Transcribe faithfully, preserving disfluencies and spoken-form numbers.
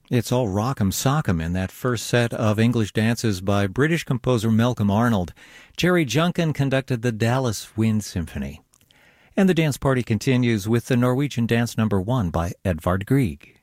It's all rock'em sock'em in that first set of English dances by British composer Malcolm Arnold. Jerry Junkin conducted the Dallas Wind Symphony. And the dance party continues with the Norwegian dance number one by Edvard Grieg.